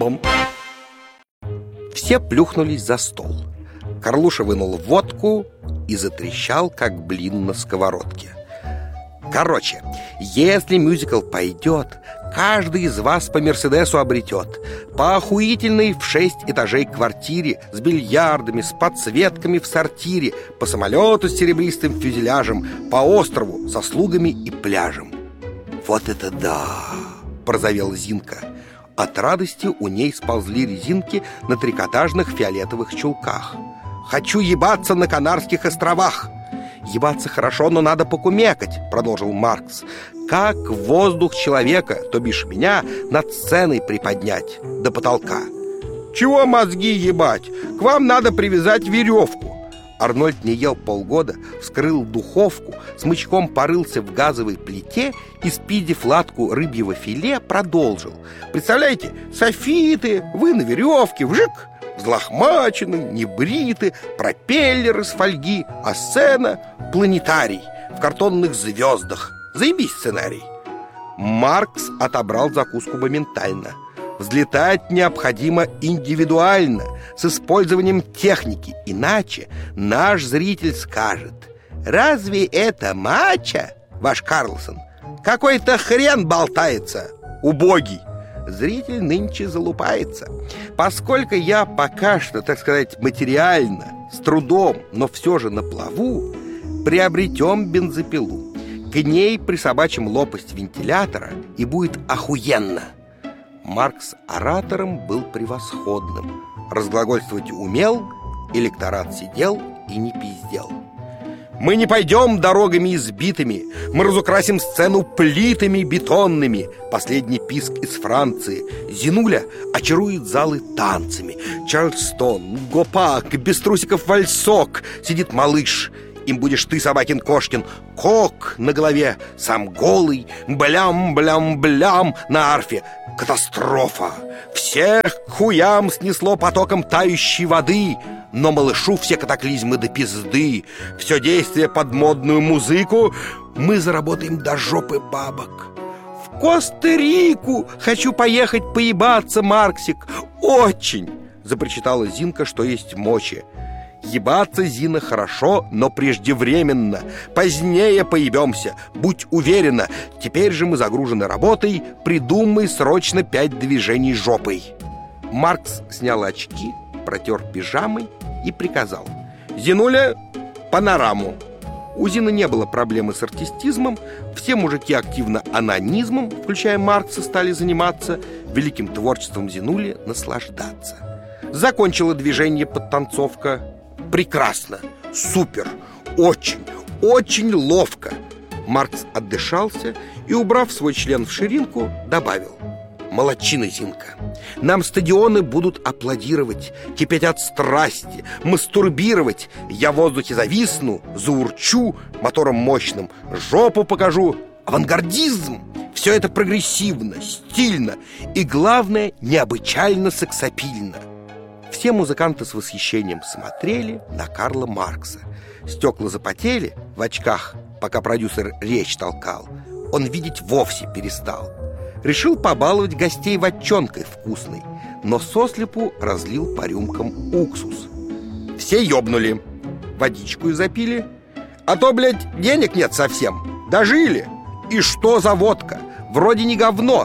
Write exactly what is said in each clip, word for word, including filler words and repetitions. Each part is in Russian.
Пум. Все плюхнулись за стол. Карлуша вынул водку и затрещал, как блин на сковородке. Короче, если мюзикл пойдет, каждый из вас по Мерседесу обретет, по охуительной в шесть этажей квартире, с бильярдами, с подсветками в сортире, по самолету с серебристым фюзеляжем, по острову со слугами и пляжем. Вот это да! Порозовела Зинка. От радости у ней сползли резинки на трикотажных фиолетовых чулках. «Хочу ебаться на Канарских островах!» «Ебаться хорошо, но надо покумекать», — продолжил Маркс. «Как воздух человека, то бишь меня, над сценой приподнять до потолка». «Чего мозги ебать? К вам надо привязать веревку». Арнольд не ел полгода, вскрыл духовку, смычком порылся в газовой плите и, спидив латку рыбьего филе, продолжил. «Представляете, софиты, вы на веревке, вжик, взлохмачены, небриты, пропеллер из фольги, а сцена — планетарий в картонных звездах. Заебись сценарий». Маркс отобрал закуску моментально. Взлетать необходимо индивидуально, с использованием техники. Иначе наш зритель скажет: «Разве это мачо, ваш Карлсон? Какой-то хрен болтается, убогий». Зритель нынче залупается. Поскольку я пока что, так сказать, материально, с трудом, но все же на плаву, приобретем бензопилу. К ней присобачим лопасть вентилятора, и будет охуенно. Маркс оратором был превосходным. Разглагольствовать умел, электорат сидел и не пиздел. «Мы не пойдем дорогами избитыми, мы разукрасим сцену плитами бетонными». Последний писк из Франции. Зинуля очарует залы танцами. Чарльстон, гопак, без трусиков вальсок. Сидит малыш. Им будешь ты, Собакин-Кошкин. Кок на голове, сам голый. Блям-блям-блям на арфе. Катастрофа! Всех к хуям снесло потоком тающей воды. Но малышу все катаклизмы до пизды. Все действие под модную музыку. Мы заработаем до жопы бабок. В Коста-Рику хочу поехать поебаться, Марксик. Очень! Запричитала Зинка, что есть мочи. Ебаться, Зина, хорошо, но преждевременно. Позднее поебемся, будь уверена. Теперь же мы загружены работой. Придумай срочно пять движений жопой. Маркс снял очки, протер пижамой и приказал: «Зинуля, панораму». У Зины не было проблемы с артистизмом. Все мужики активно анонизмом, включая Маркса, стали заниматься. Великим творчеством Зинули наслаждаться. Закончила движение подтанцовка. Прекрасно, супер, очень, очень ловко. Маркс отдышался и, убрав свой член в ширинку, добавил: «Молодчина, Зинка. Нам стадионы будут аплодировать, кипеть от страсти, мастурбировать. Я в воздухе зависну, заурчу мотором мощным, жопу покажу. Авангардизм! Все это прогрессивно, стильно и, главное, необычайно сексапильно». Все музыканты с восхищением смотрели на Карла Маркса. Стекла запотели в очках, пока продюсер речь толкал. Он видеть вовсе перестал. Решил побаловать гостей вотчонкой вкусной, но сослепу разлил по рюмкам уксус. Все ёбнули, водичку запили. А то, блядь, денег нет совсем. Дожили. И что за водка? Вроде не говно.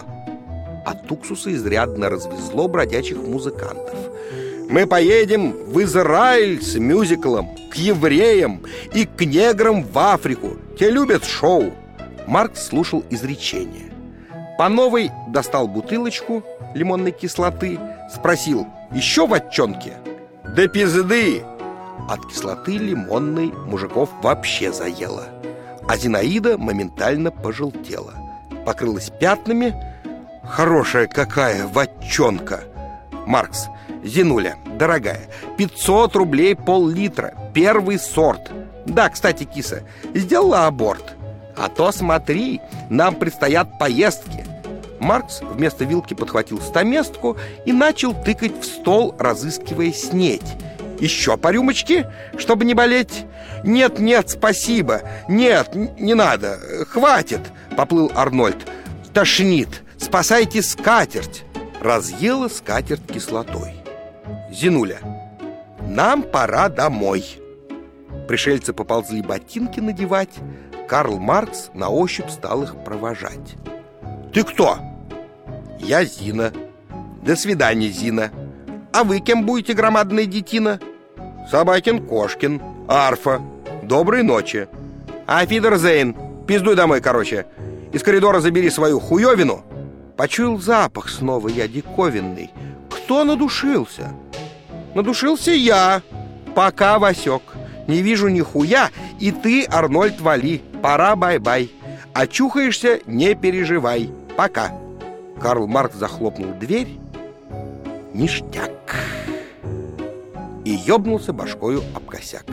От уксуса изрядно развезло бродячих музыкантов. «Мы поедем в Израиль с мюзиклом, к евреям и к неграм в Африку. Те любят шоу». Маркс слушал изречение. По новой достал бутылочку лимонной кислоты, спросил: «Еще вотчонки?» «Да пизды!» От кислоты лимонной мужиков вообще заело. А Зинаида моментально пожелтела, покрылась пятнами. «Хорошая какая вотчонка!» Маркс: «Зинуля, дорогая, пятьсот рублей пол-литра, первый сорт. Да, кстати, киса, сделала аборт. А то смотри, нам предстоят поездки». Маркс вместо вилки подхватил стаместку и начал тыкать в стол, разыскивая снеть. «Еще по рюмочке, чтобы не болеть?» «Нет, нет, спасибо. Нет, не надо, хватит», — поплыл Арнольд. «Тошнит, спасайте скатерть». разъела скатерть кислотой. Зинуля: нам пора домой. Пришельцы поползли ботинки надевать. Карл Маркс на ощупь стал их провожать. Ты кто? Я Зина. До свидания, Зина. А вы кем будете, громадная детина? Собакин Кошкин. Арфа. Доброй ночи. Афидерзейн. Пиздуй домой, короче. Из коридора забери свою хуёвину. Почуял запах снова я диковинный. Кто надушился? Надушился я. Пока, Васек. Не вижу ни хуя. И ты, Арнольд, вали. Пора, бай-бай. Очухаешься, не переживай. Пока. Карл Маркс захлопнул дверь. Ништяк. И ёбнулся башкою об косяк.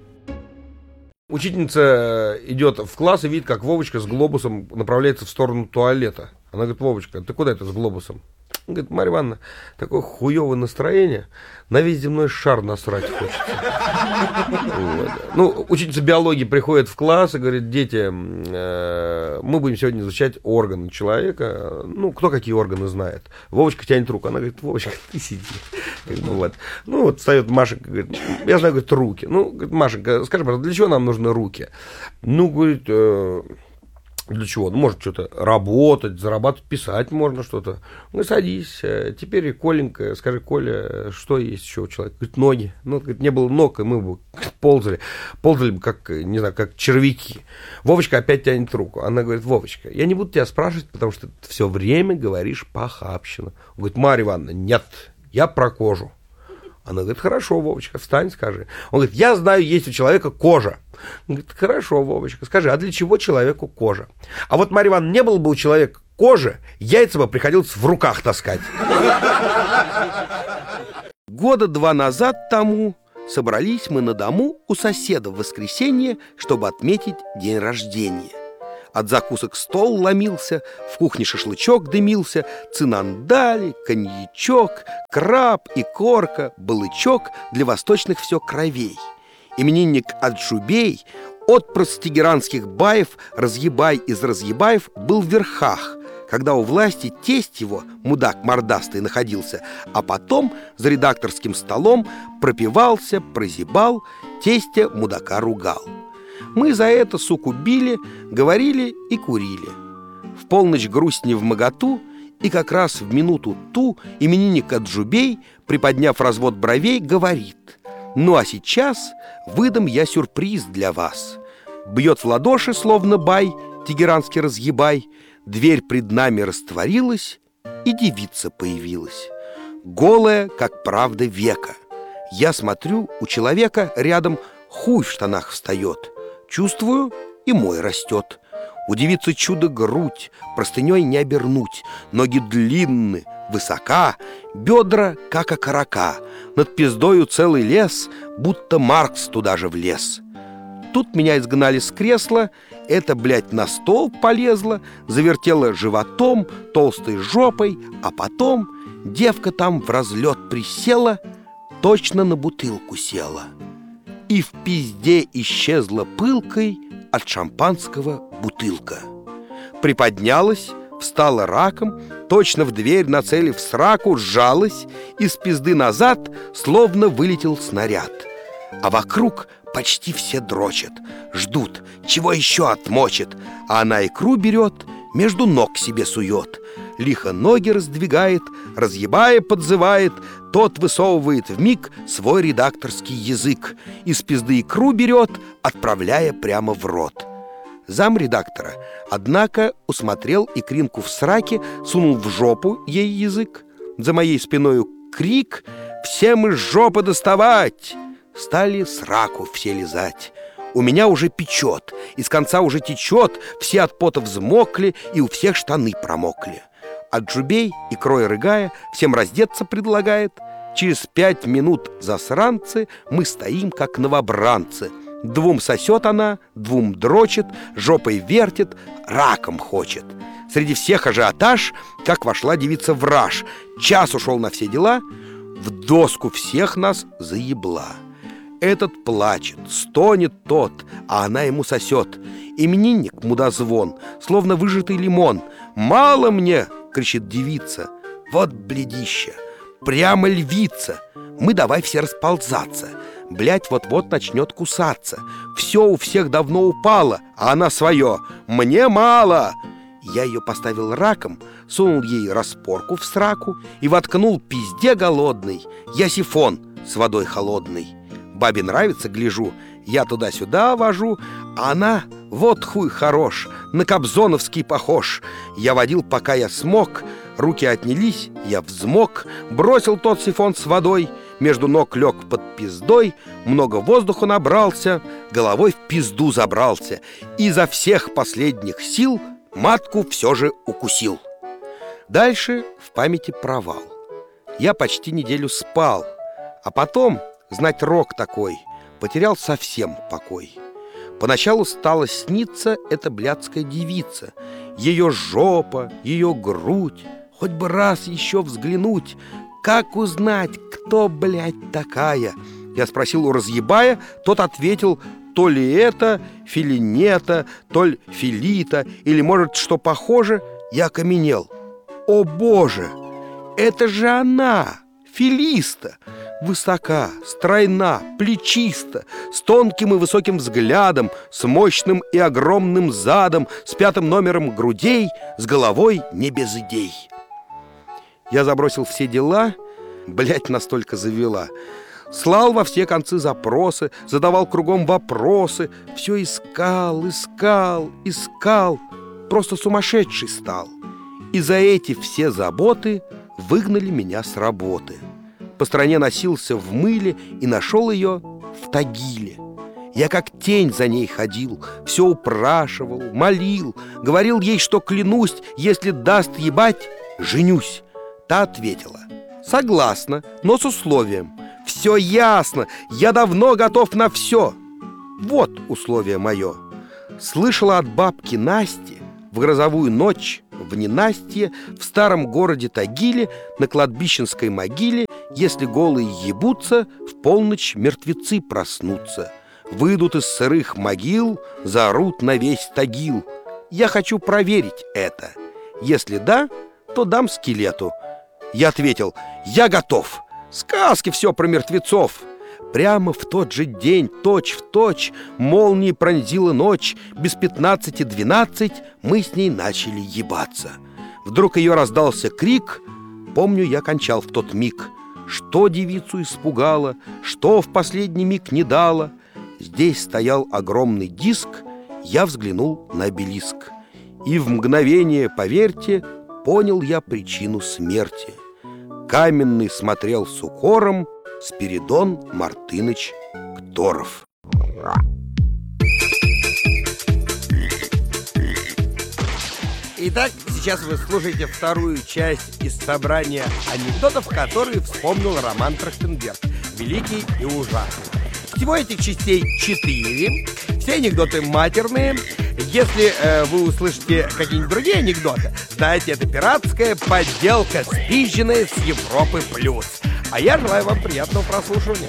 Учительница идет в класс и видит, как Вовочка с глобусом направляется в сторону туалета. Она говорит: Вовочка, ты куда это с глобусом? Он говорит: Марья Ивановна, такое хуевое настроение, на весь земной шар насрать хочется. Вот. Ну, учительница биологии приходит в класс и говорит: дети, э, мы будем сегодня изучать органы человека. Ну, кто какие органы знает. Вовочка тянет руку. Она говорит: Вовочка, ты сиди. Ну, вот. Ну, вот встает Машенька, говорит: я знаю, говорит, руки. Ну, говорит: Машенька, скажи, пожалуйста, для чего нам нужны руки? Ну, говорит, э, для чего? Ну, может, что-то работать, зарабатывать, писать можно что-то. Ну, садись. Теперь, Коленька, скажи, Коля, что есть еще у человека? Говорит: ноги. Ну, говорит, не было ног, и мы бы ползали. Ползали бы, как, не знаю, как червяки. Вовочка опять тянет руку. Она говорит: Вовочка, я не буду тебя спрашивать, потому что ты все время говоришь похабщину. Он говорит: Марья Ивановна, нет, я про кожу. Она говорит: хорошо, Вовочка, встань, скажи. Он говорит: я знаю, есть у человека кожа. Он говорит: хорошо, Вовочка, скажи, а для чего человеку кожа? А вот, Марья Ивановна, не было бы у человека кожи, яйца бы приходилось в руках таскать. Года два назад тому собрались мы на дому у соседа в воскресенье, чтобы отметить день рождения. От закусок стол ломился, в кухне шашлычок дымился, цинандали, коньячок, краб, икорка, балычок, для восточных все кровей. Именинник Аджубей, отпрыск тегеранских баев, разъебай из разъебаев, был в верхах, когда у власти тесть его, мудак мордастый, находился, а потом за редакторским столом пропивался, прозябал, тестя мудака ругал. Мы за это, суку, били, говорили и курили. В полночь грусть невмоготу, и как раз в минуту ту именинник Аджубей, приподняв развод бровей, говорит: ну а сейчас выдам я сюрприз для вас. Бьет в ладоши, словно бай, тегеранский разъебай, дверь пред нами растворилась, и девица появилась. Голая, как правда века. Я смотрю, у человека рядом хуй в штанах встает. Чувствую, и мой растет. У девицы чудо грудь, простыней не обернуть. Ноги длинны, высока, бедра, как окорока. Над пиздою целый лес, будто Маркс туда же влез. Тут меня изгнали с кресла, это, блядь, на стол полезла, завертела животом, толстой жопой, а потом девка там в разлет присела, точно на бутылку села. И в пизде исчезла пылкой от шампанского бутылка. Приподнялась, встала раком, точно в дверь, нацелив сраку, сжалась, из пизды назад словно вылетел снаряд. А вокруг почти все дрочат, ждут, чего еще отмочит, а она икру берет, между ног себе сует, лихо ноги раздвигает, разъебая подзывает, тот высовывает вмиг свой редакторский язык, из пизды икру берет, отправляя прямо в рот. Зам редактора, однако, усмотрел икринку в сраке, сунул в жопу ей язык. За моей спиною крик: «Всем из жопы доставать!» Стали сраку все лизать. У меня уже печет, из конца уже течет, все от пота взмокли и у всех штаны промокли. Аджубей, икрой рыгая, всем раздеться предлагает. Через пять минут засранцы мы стоим, как новобранцы. Двум сосет она, двум дрочит, жопой вертит, раком хочет. Среди всех ажиотаж, как вошла девица в раж. Час ушел на все дела, в доску всех нас заебла. Этот плачет, стонет тот, а она ему сосет. Именинник мудозвон, словно выжатый лимон. «Мало мне!» — кричит девица. Вот блядище, прямо львица. Мы давай все расползаться. Блядь, вот-вот начнет кусаться. Все у всех давно упало, а она свое. Мне мало. Я ее поставил раком, сунул ей распорку в сраку и воткнул пизде голодный я сифон с водой холодной. Бабе нравится, гляжу, я туда-сюда вожу, а она, вот хуй хорош, на Кобзоновский похож. Я водил, пока я смог, руки отнялись, я взмок, бросил тот сифон с водой, между ног лег под пиздой, много воздуха набрался, головой в пизду забрался, и изо всех последних сил матку все же укусил. Дальше в памяти провал. Я почти неделю спал, а потом, знать рок такой, потерял совсем покой. Поначалу стала сниться эта блядская девица. Ее жопа, ее грудь, хоть бы раз еще взглянуть. Как узнать, кто, блядь, такая? Я спросил у разъебая, тот ответил: то ли это филинета, то ли филита, или, может, что похоже. Я окаменел. О, Боже! Это же она, Филиста! Высока, стройна, плечиста, с тонким и высоким взглядом, с мощным и огромным задом, с пятым номером грудей, с головой не без идей. Я забросил все дела, блядь, настолько завела. Слал во все концы запросы, задавал кругом вопросы, все искал, искал, искал, просто сумасшедший стал. И за эти все заботы выгнали меня с работы. По стране носился в мыле и нашел ее в Тагиле. Я как тень за ней ходил, все упрашивал, молил, говорил ей, что клянусь, если даст ебать, женюсь. Та ответила: согласна, но с условием. Все ясно, я давно готов на все. Вот условие мое. Слышала от бабки Насти в грозовую ночь, в ненастье, в старом городе Тагиле, на кладбищенской могиле, если голые ебутся, в полночь мертвецы проснутся, выйдут из сырых могил, заорут на весь Тагил. Я хочу проверить это. Если да, то дам скелету. Я ответил: я готов. Сказки все про мертвецов. Прямо в тот же день, точь-в-точь, молнией пронзила ночь. Без пятнадцати двенадцать мы с ней начали ебаться. Вдруг ее раздался крик. Помню, я кончал в тот миг. Что девицу испугало, что в последний миг не дало. Здесь стоял огромный диск. Я взглянул на обелиск. И в мгновение, поверьте, понял я причину смерти. Каменный смотрел с укором Спиридон Мартыныч Кторов. Итак, сейчас вы слушаете вторую часть из собрания анекдотов, которые вспомнил Роман Трахтенберг, великий и ужасный. Всего этих частей четыре. Все анекдоты матерные. Если э, вы услышите какие-нибудь другие анекдоты, знаете, это пиратская подделка, спизженная с Европы плюс. А я желаю вам приятного прослушивания.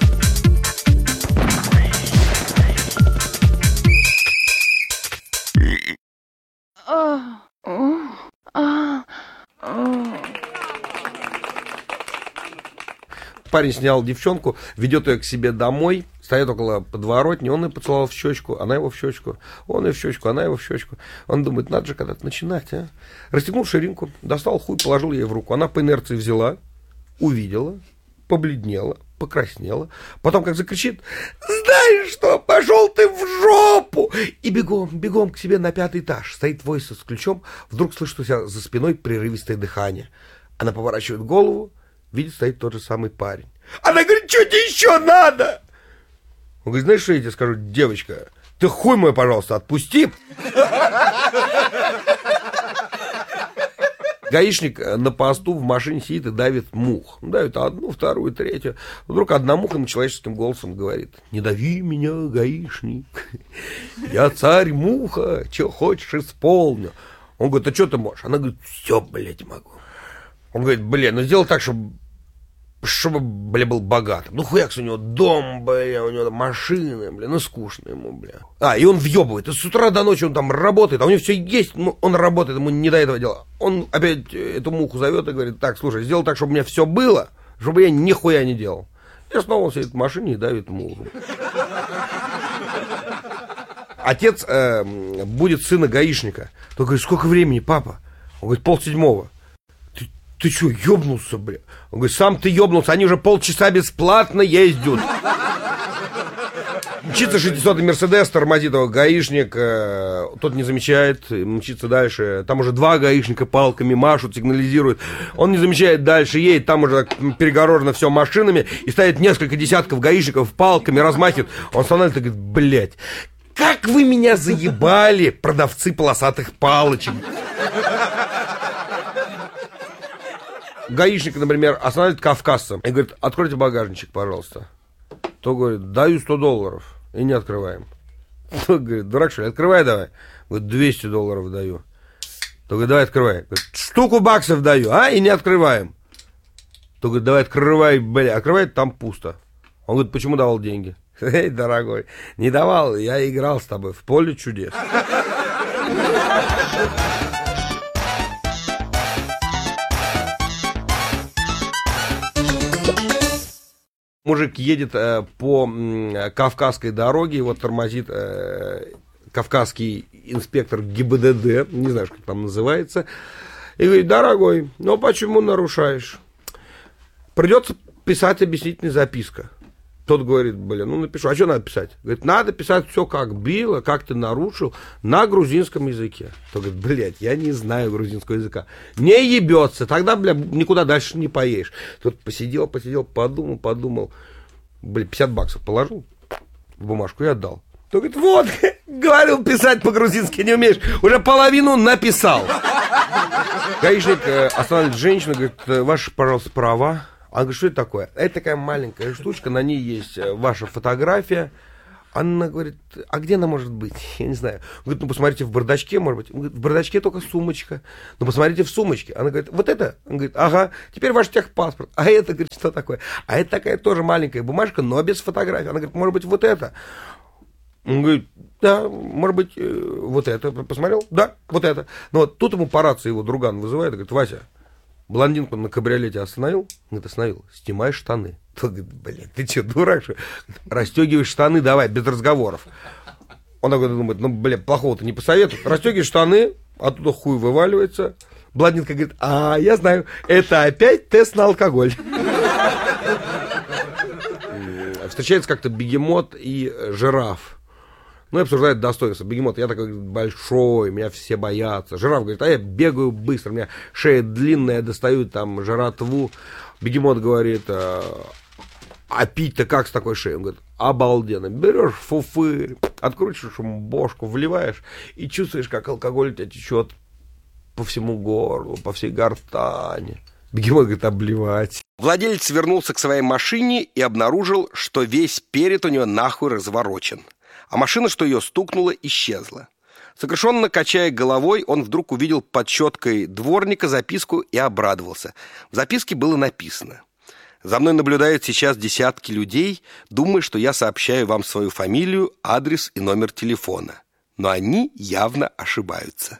Парень снял девчонку, ведет ее к себе домой, стоят около подворотни, он ее поцеловал в щечку, она его в щечку, он ее в щечку, она его в щечку. Он думает, надо же когда-то начинать, а? Расстегнул ширинку, достал хуй, положил ей в руку. Она по инерции взяла, увидела, побледнела, покраснела. Потом как закричит: знаешь что, пошел ты в жопу! И бегом, бегом к себе на пятый этаж. Стоит Войса с ключом, вдруг слышит у себя за спиной прерывистое дыхание. Она поворачивает голову, видит, стоит тот же самый парень. Она говорит: что тебе еще надо? Он говорит: знаешь, что я тебе скажу, девочка? Ты хуй мой, пожалуйста, отпусти. Гаишник на посту в машине сидит и давит мух. Давит одну, вторую, третью. Вдруг одна муха человеческим голосом говорит: не дави меня, гаишник. Я царь-муха, что хочешь исполню. Он говорит: а что ты можешь? Она говорит: все, блядь, могу. Он говорит: блин, ну сделай так, чтобы чтобы, бля, был богатым. Ну, хуякс, у него дом, бля, у него там машины, бля, ну, скучно ему, бля. А, и он въебывает, и с утра до ночи он там работает, а у него все есть, ну, он работает, ему не до этого дела. Он опять эту муху зовет и говорит: так, слушай, сделай так, чтобы у меня все было, чтобы я нихуя не делал. И снова он сидит в машине и давит муху. Отец э, будет сына гаишника. Тот говорит: сколько времени, папа? Он говорит: полседьмого. Ты, ты что, ёбнулся, бля? Он говорит: сам ты ёбнулся, они уже полчаса бесплатно ездят. Мчится шестисотый Мерседес, тормозит его гаишник, э, тот не замечает, мчится дальше. Там уже два гаишника палками машут, сигнализируют. Он не замечает дальше, едет, там уже так перегорожено все машинами, и стоит несколько десятков гаишников палками, размахивают. Он становится и говорит: блядь, как вы меня заебали, продавцы полосатых палочек. Гаишник, например, останавливает кавказца и говорит: откройте багажничек, пожалуйста. То говорит: даю сто долларов. И не открываем. То говорит: дурак, что ли? Открывай давай. Говорит: двести долларов даю. То говорит: давай открывай. Говорит: штуку баксов даю, а? И не открываем. То говорит: давай открывай, бля. Открывает, там пусто. Он говорит: почему давал деньги? Эй, дорогой, не давал, я играл с тобой в поле чудес. Мужик едет э, по э, Кавказской дороге, его тормозит э, кавказский инспектор ГИБДД, не знаю, как там называется, и говорит: дорогой, ну почему нарушаешь? Придется писать объяснительная записка. Тот говорит: блин, ну напишу. А что надо писать? Говорит: надо писать все, как было, как ты нарушил, на грузинском языке. Тот говорит: блядь, я не знаю грузинского языка. Не ебется, тогда, бля, никуда дальше не поедешь. Тот посидел, посидел, подумал, подумал. Блин, пятьдесят баксов положил в бумажку и отдал. Тот говорит: вот, говорил, писать по-грузински не умеешь, уже половину написал. Гаишник э, останавливает женщину, говорит: ваши, пожалуйста, права. Она говорит: что это такое? Это такая маленькая штучка, на ней есть ваша фотография. Она говорит: а где она может быть? Я не знаю. Говорит: ну посмотрите в бардачке, может быть. Он говорит: в бардачке только сумочка. Ну посмотрите в сумочке. Она говорит: вот это? Он говорит: ага, теперь ваш техпаспорт. А это, говорит, что такое? А это такая тоже маленькая бумажка, но без фотографии. Она говорит: может быть, вот это? Он говорит: да, может быть, вот это. Посмотрел? Да, вот это. Ну вот тут ему по рации его друган вызывает и говорит: Вася, блондинку на кабриолете остановил? Говорит: остановил. Снимай штаны. Тот говорит: блядь, ты что, дурак, что? Расстегивай штаны, давай, без разговоров. Он такой думает: ну, блядь, плохого-то не посоветует. Расстегивай штаны, оттуда хуй вываливается. Блондинка говорит: а, я знаю, это опять тест на алкоголь. Встречается как-то бегемот и жираф. Ну, и обсуждают достоинства. Бегемот: я такой большой, меня все боятся. Жираф говорит: а я бегаю быстро, у меня шея длинная, достаю там жратву. Бегемот говорит: а пить-то как с такой шеей? Он говорит: обалденно. Берешь фуфырь, откручиваешь ему бошку, вливаешь и чувствуешь, как алкоголь у тебя течет по всему горлу, по всей гортани. Бегемот говорит: обливать. Владелец вернулся к своей машине и обнаружил, что весь перед у него нахуй разворочен. А машина, что ее стукнула, исчезла. Сокрушенно качая головой, он вдруг увидел под щеткой дворника записку и обрадовался. В записке было написано: «За мной наблюдают сейчас десятки людей, думая, что я сообщаю вам свою фамилию, адрес и номер телефона. Но они явно ошибаются».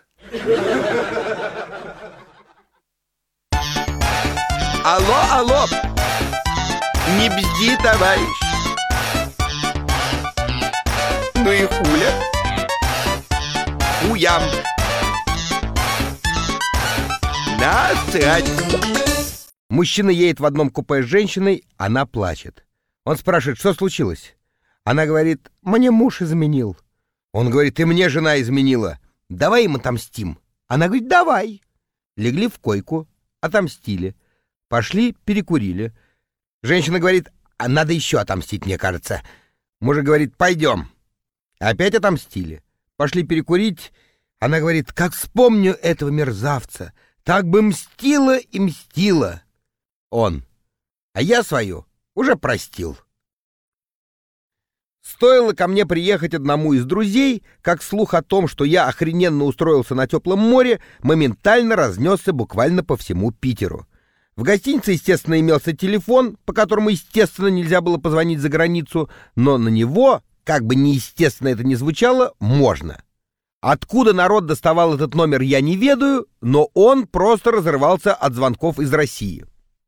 Алло, алло! Не бзди, товарищ! Ну и хуля. Уям. Насрать. Мужчина едет в одном купе с женщиной, она плачет. Он спрашивает: что случилось? Она говорит: мне муж изменил. Он говорит: и мне жена изменила. Давай им отомстим. Она говорит: давай. Легли в койку, отомстили. Пошли, перекурили. Женщина говорит: а надо еще отомстить, мне кажется. Мужик говорит: пойдем. Опять отомстили. Пошли перекурить. Она говорит: как вспомню этого мерзавца, так бы мстила и мстила. Он: а я свою уже простил. Стоило ко мне приехать одному из друзей, как слух о том, что я охрененно устроился на теплом море, моментально разнесся буквально по всему Питеру. В гостинице, естественно, имелся телефон, по которому, естественно, нельзя было позвонить за границу, но на него, как бы неестественно это ни звучало, можно. Откуда народ доставал этот номер, я не ведаю, но он просто разрывался от звонков из России.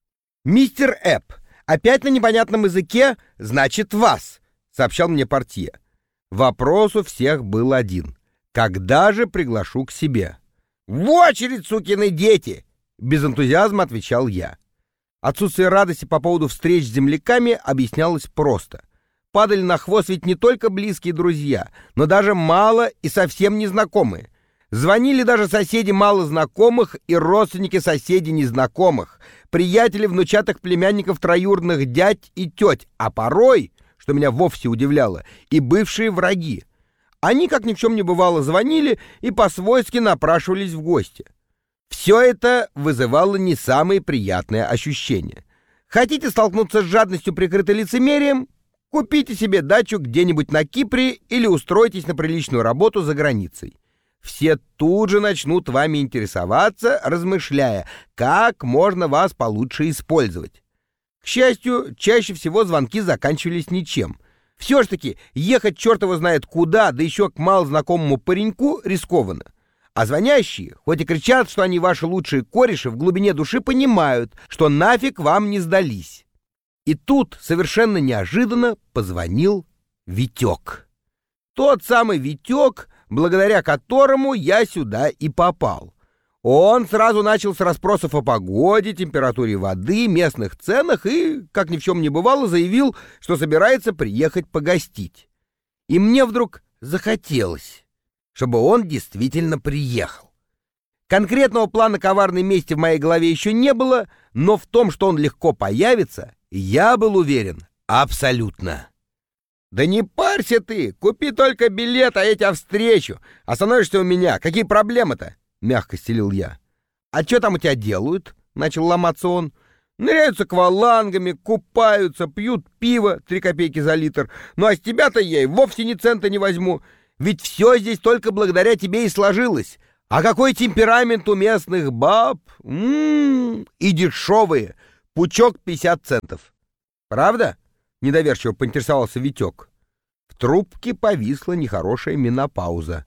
«Мистер Эпп, опять на непонятном языке, значит, вас», — сообщал мне портье. Вопрос у всех был один. Когда же приглашу к себе? «В очередь, сукины дети!» — без энтузиазма отвечал я. Отсутствие радости по поводу встреч с земляками объяснялось просто. Падали на хвост ведь не только близкие друзья, но даже мало и совсем незнакомые. Звонили даже соседи малознакомых и родственники соседей незнакомых, приятели внучатых племянников троюродных дядь и теть, а порой, что меня вовсе удивляло, и бывшие враги. Они, как ни в чем не бывало, звонили и по-свойски напрашивались в гости. Все это вызывало не самые приятные ощущения. Хотите столкнуться с жадностью, прикрытой лицемерием? Купите себе дачу где-нибудь на Кипре или устройтесь на приличную работу за границей. Все тут же начнут вами интересоваться, размышляя, как можно вас получше использовать. К счастью, чаще всего звонки заканчивались ничем. Все ж таки, ехать чертово знает куда, да еще к малознакомому пареньку, рискованно. А звонящие, хоть и кричат, что они ваши лучшие кореши, в глубине души понимают, что нафиг вам не сдались. И тут, совершенно неожиданно, позвонил Витек. Тот самый Витек, благодаря которому я сюда и попал. Он сразу начал с расспросов о погоде, температуре воды, местных ценах и, как ни в чем не бывало, заявил, что собирается приехать погостить. И мне вдруг захотелось, чтобы он действительно приехал. Конкретного плана коварной мести в моей голове еще не было, но в том, что он легко появится, я был уверен абсолютно. «Да не парься ты, купи только билет, а я тебя встречу. Остановишься у меня, какие проблемы-то?» — мягко стелил я. «А что там у тебя делают?» — начал ломаться он. «Ныряются аквалангами, купаются, пьют пиво, три копейки за литр. Ну а с тебя-то я и вовсе ни цента не возьму. Ведь все здесь только благодаря тебе и сложилось. А какой темперамент у местных баб! М-м-м, и дешевые. Пучок пятьдесят центов. Правда?» — недоверчиво поинтересовался Витек. В трубке повисла нехорошая менопауза.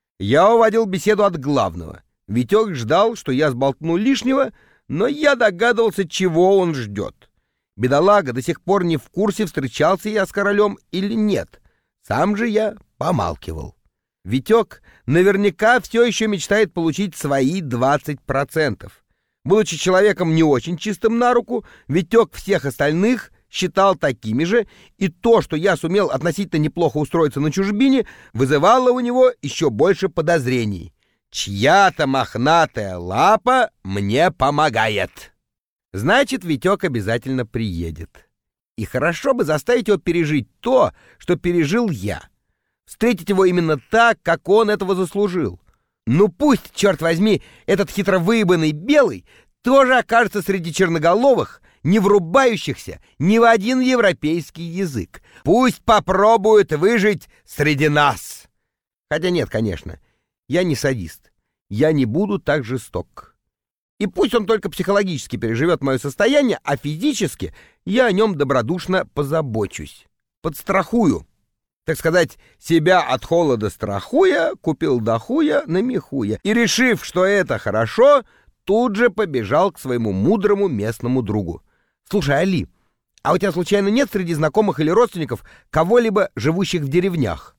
Я уводил беседу от главного. Витек ждал, что я сболтну лишнего, но я догадывался, чего он ждет. Бедолага до сих пор не в курсе, встречался я с королем или нет. Сам же я помалкивал. Витек наверняка все еще мечтает получить свои двадцать процентов. Будучи человеком не очень чистым на руку, Витек всех остальных считал такими же, и то, что я сумел относительно неплохо устроиться на чужбине, вызывало у него еще больше подозрений. Чья-то мохнатая лапа мне помогает. Значит, Витек обязательно приедет. И хорошо бы заставить его пережить то, что пережил я. Встретить его именно так, как он этого заслужил. Ну пусть, черт возьми, этот хитро выебанный белый тоже окажется среди черноголовых, не врубающихся ни в один европейский язык. Пусть попробует выжить среди нас. Хотя нет, конечно, я не садист. Я не буду так жесток. И пусть он только психологически переживет мое состояние, а физически я о нем добродушно позабочусь. Подстрахую. Так сказать, себя от холода страхуя, купил до хуя на мехуя. И, решив, что это хорошо, тут же побежал к своему мудрому местному другу. «Слушай, Али, а у тебя случайно нет среди знакомых или родственников кого-либо, живущих в деревнях?»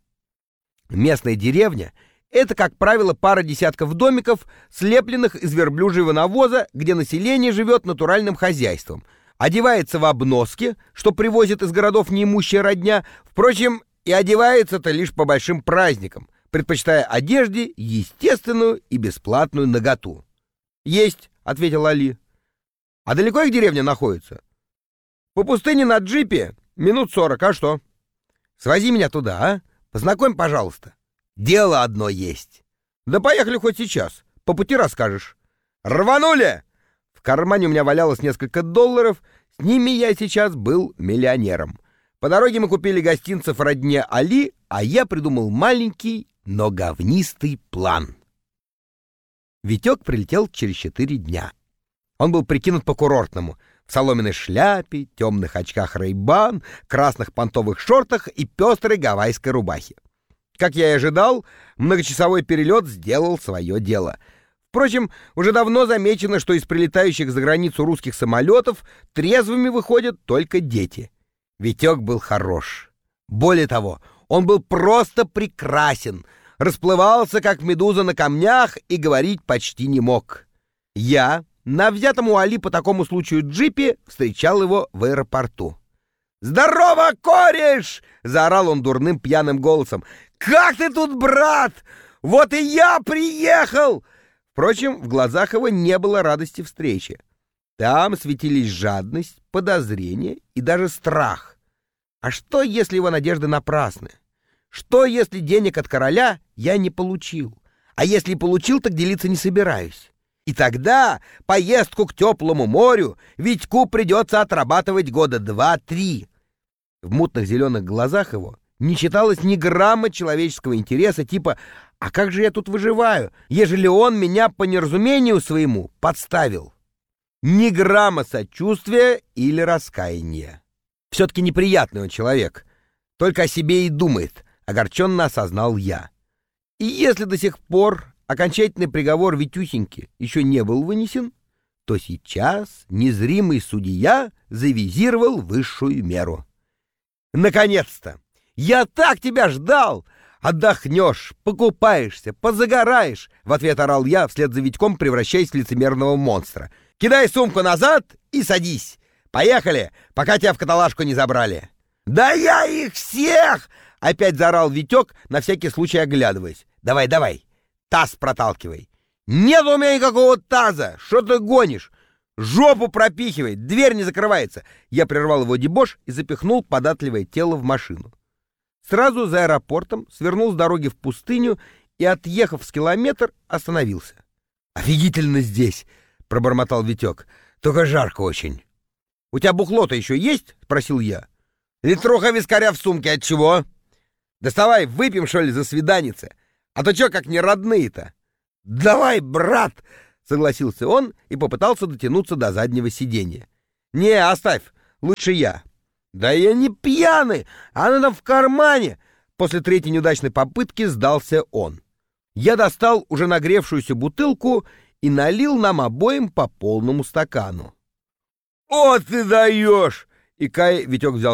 Местная деревня — это, как правило, пара десятков домиков, слепленных из верблюжьего навоза, где население живет натуральным хозяйством, одевается в обноски, что привозит из городов неимущая родня, впрочем, и одевается-то лишь по большим праздникам, предпочитая одежде естественную и бесплатную наготу. «Есть», — ответил Али. «А далеко их деревня находится?» «По пустыне на джипе минут сорок, а что?» «Свози меня туда, а? Познакомь, пожалуйста. Дело одно есть». «Да поехали хоть сейчас, по пути расскажешь». «Рванули!» В кармане у меня валялось несколько долларов, с ними я сейчас был миллионером. По дороге мы купили гостинцев родне Али, а я придумал маленький, но говнистый план. Витек прилетел через четыре дня. Он был прикинут по-курортному: в соломенной шляпе, темных очках Ray-Ban, красных понтовых шортах и пестрой гавайской рубахе. Как я и ожидал, многочасовой перелет сделал свое дело. Впрочем, уже давно замечено, что из прилетающих за границу русских самолетов трезвыми выходят только дети. Витек был хорош. Более того, он был просто прекрасен, расплывался, как медуза на камнях, и говорить почти не мог. Я, на взятом у Али по такому случаю джипе, встречал его в аэропорту. «Здорово, кореш!» — заорал он дурным пьяным голосом. «Как ты тут, брат? Вот и я приехал!» Впрочем, в глазах его не было радости встречи. Там светились жадность, подозрение и даже страх. А что, если его надежды напрасны? Что, если денег от короля я не получил? А если получил, так делиться не собираюсь. И тогда поездку к теплому морю Витьку придется отрабатывать года два-три. В мутных зеленых глазах его не читалось ни грамма человеческого интереса, типа «А как же я тут выживаю, ежели он меня по неразумению своему подставил?» Ни грамма сочувствия или раскаяния. Все-таки неприятный он человек, только о себе и думает, огорченно осознал я. И если до сих пор окончательный приговор Витюхеньки еще не был вынесен, то сейчас незримый судья завизировал высшую меру. «Наконец-то! Я так тебя ждал! Отдохнешь, покупаешься, позагораешь!» — в ответ орал я, вслед за Витьком превращаясь в лицемерного монстра. «Кидай сумку назад и садись! Поехали, пока тебя в каталажку не забрали!» «Да я их всех!» — опять заорал Витек, на всякий случай оглядываясь. «Давай, давай, таз проталкивай!» «Нет у меня никакого таза! Что ты гонишь? Жопу пропихивай, дверь не закрывается!» Я прервал его дебош и запихнул податливое тело в машину. Сразу за аэропортом свернул с дороги в пустыню и, отъехав с километр, остановился. «Офигительно здесь!» — пробормотал Витек. «Только жарко очень». «У тебя бухло-то еще есть?» — спросил я. «Литруха вискаря в сумке, от чего?» «Доставай, выпьем, что ли, за свиданице? А то че, как не родные-то?» «Давай, брат!» — согласился он и попытался дотянуться до заднего сиденья. «Не, оставь, лучше я». «Да я не пьяный, она там в кармане!» После третьей неудачной попытки сдался он. Я достал уже нагревшуюся бутылку и налил нам обоим по полному стакану. «О, ты даешь!» И Кай Витек взял